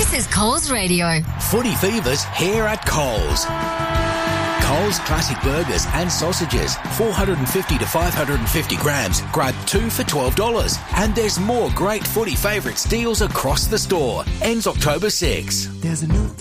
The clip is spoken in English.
This is Coles Radio. Footy Fever's here at Coles. Coles Classic Burgers and Sausages, 450 to 550 grams. Grab 2 for $12. And there's more great footy favourites deals across the store. Ends October 6. There's a new